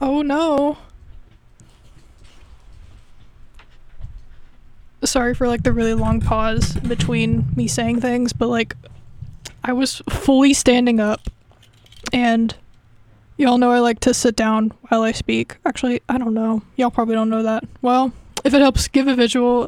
Oh no. Sorry for like the really long pause between me saying things, but like I was fully standing up and y'all know I like to sit down while I speak. Actually, I don't know. Y'all probably don't know that. Well, if it helps give a visual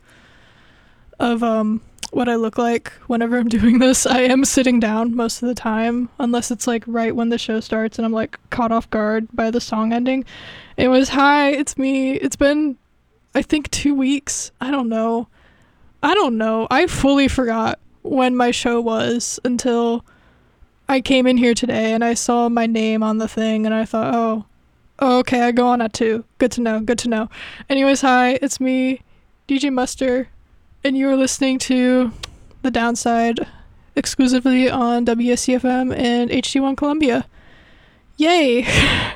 of what I look like whenever I'm doing this, I am sitting down most of the time, unless it's like right when the show starts and I'm like caught off guard by the song ending. Anyways, hi, it's me. It's been I think 2 weeks. I don't know. I fully forgot when my show was until I came in here today and I saw my name on the thing and I thought, oh, okay, I go on at 2. Good to know. Anyways, hi, it's me, DJ Muster, and you are listening to The Downside exclusively on WSCFM and HD1 Columbia. Yay!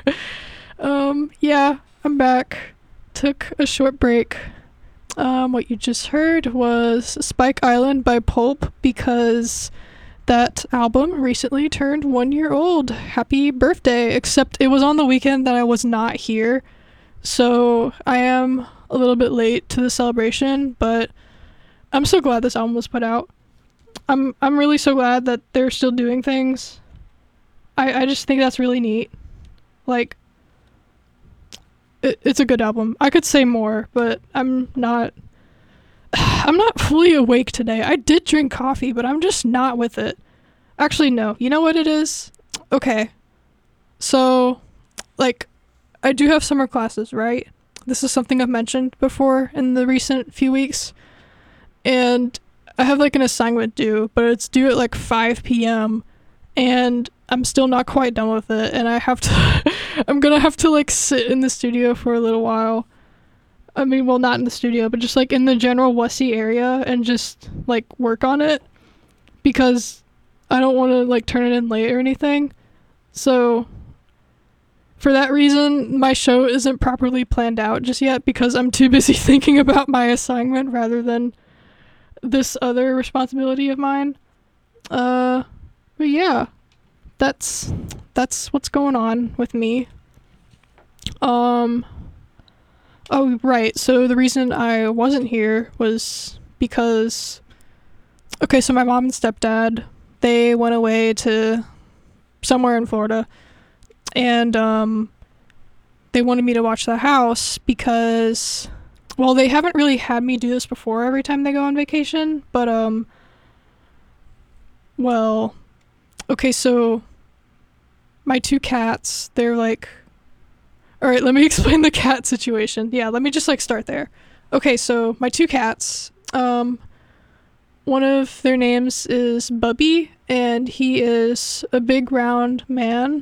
Yeah, I'm back. Took a short break. What you just heard was Spike Island by Pulp because that album recently turned 1 year old. Happy birthday, except it was on the weekend that I was not here. So I am a little bit late to the celebration, but I'm so glad this album was put out. I'm really so glad that they're still doing things. I just think that's really neat. Like, it's a good album. I could say more, but I'm not fully awake today. I did drink coffee, but I'm just not with it. Actually, no. You know what it is? Okay. So, like, I do have summer classes, right? This is something I've mentioned before in the recent few weeks. And I have, like, an assignment due, but it's due at, like, 5 p.m. And I'm still not quite done with it. And I have to... I'm gonna have to, like, sit in the studio for a little while. I mean, well, not in the studio, but just, like, in the general Wussy area and just, like, work on it. Because I don't want to, like, turn it in late or anything. So, for that reason, my show isn't properly planned out just yet because I'm too busy thinking about my assignment rather than this other responsibility of mine. But yeah, that's what's going on with me. Oh, right. So the reason I wasn't here was because, okay, so my mom and stepdad, they went away to somewhere in Florida, and they wanted me to watch the house because, well, they haven't really had me do this before every time they go on vacation, but well, okay, so my 2 cats, they're like, all right, let me explain the cat situation. Yeah, let me just like start there. Okay, so my 2 cats, one of their names is Bubby, and he is a big round man.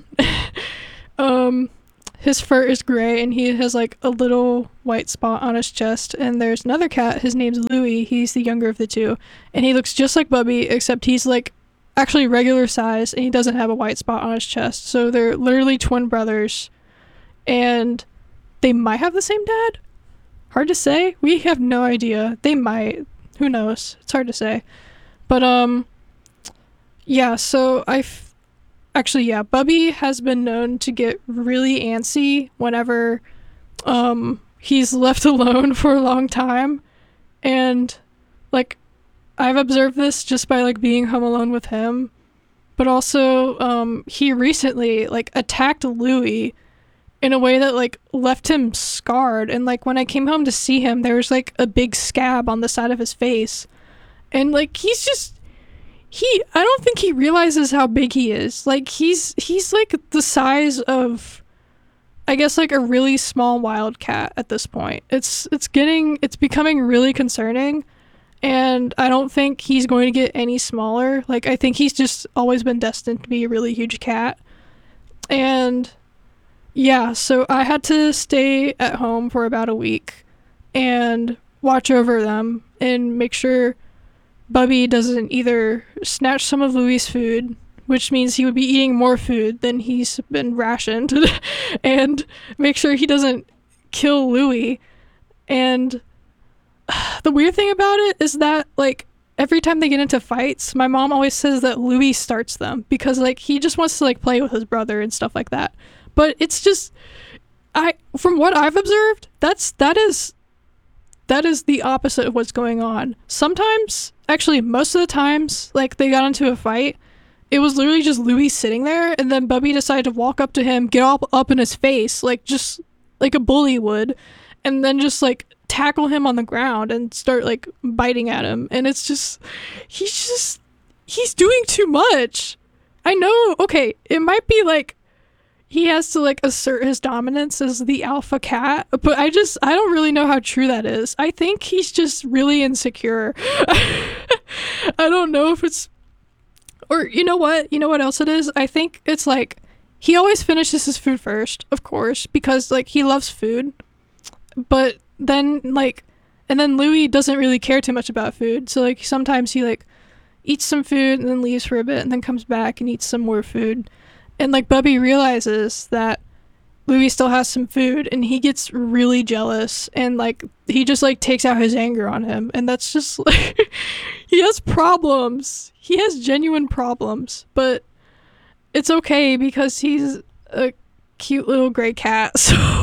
His fur is gray, and he has like a little white spot on his chest. And there's another cat, his name's Louie, he's the younger of the 2, and he looks just like Bubby, except he's like actually regular size, and he doesn't have a white spot on his chest. So they're literally twin brothers, and they might have the same dad. Hard to say. We have no idea. They might. Who knows? It's hard to say. But yeah. So actually, yeah. Bubby has been known to get really antsy whenever he's left alone for a long time, and like, I've observed this just by like being home alone with him, but also he recently like attacked Louie in a way that like left him scarred, and like when I came home to see him, there was like a big scab on the side of his face, and like I don't think he realizes how big he is. Like he's like the size of, I guess, like a really small wildcat at this point. It's becoming really concerning. And I don't think he's going to get any smaller. Like, I think he's just always been destined to be a really huge cat. And yeah, so I had to stay at home for about a week and watch over them and make sure Bubby doesn't either snatch some of Louie's food, which means he would be eating more food than he's been rationed, and make sure he doesn't kill Louie. And the weird thing about it is that, like, every time they get into fights, my mom always says that Louis starts them because, like, he just wants to, like, play with his brother and stuff like that. But it's just, from what I've observed, that is the opposite of what's going on. Sometimes, actually most of the times, like they got into a fight, it was literally just Louis sitting there, and then Bubby decided to walk up to him, get all up in his face, like just like a bully would, and then just like tackle him on the ground and start like biting at him. And it's just, he's doing too much. I know, okay, it might be like he has to like assert his dominance as the alpha cat, but I don't really know how true that is. I think he's just really insecure. I don't know if it's, or you know what else it is? I think it's like he always finishes his food first, of course, because like he loves food, but then like, and then Louis doesn't really care too much about food, so like sometimes he like eats some food and then leaves for a bit and then comes back and eats some more food. And like Bubby realizes that Louis still has some food, and he gets really jealous, and like he just like takes out his anger on him, and that's just like he has problems. He has genuine problems, but it's okay because he's a cute little gray cat,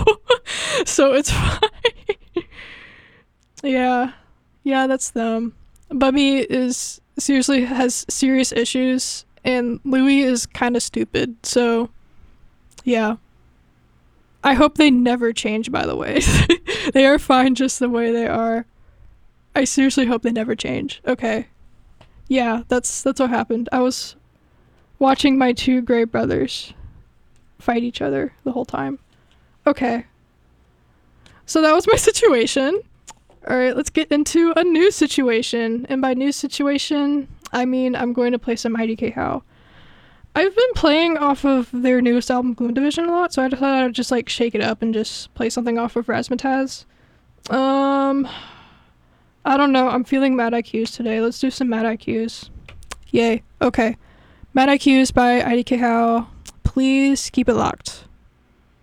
so it's fine. Yeah, that's them. Bubby is seriously has serious issues, and Louis is kind of stupid, so yeah. I hope they never change, by the way. They are fine just the way they are. I seriously hope they never change. Okay. Yeah, that's what happened. I was watching my two gray brothers fight each other the whole time. Okay. So that was my situation. Alright, let's get into a new situation. And by new situation, I mean I'm going to play some IDK How. I've been playing off of their newest album, Gloom Division, a lot, so I thought I'd just like shake it up and just play something off of Razzmatazz. I don't know, I'm feeling Mad IQs today. Let's do some Mad IQs. Yay. Okay. Mad IQs by IDK How. Please keep it locked.